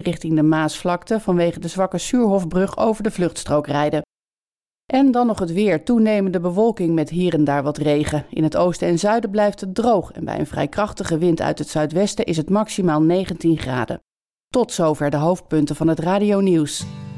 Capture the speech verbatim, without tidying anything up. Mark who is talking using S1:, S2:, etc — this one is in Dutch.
S1: richting de Maasvlakte vanwege de zwakke Suurhofbrug over de vluchtstrook rijden. En dan nog het weer. Toenemende bewolking met hier en daar wat regen. In het oosten en zuiden blijft het droog en bij een vrij krachtige wind uit het zuidwesten is het maximaal negentien graden. Tot zover de hoofdpunten van het radionieuws.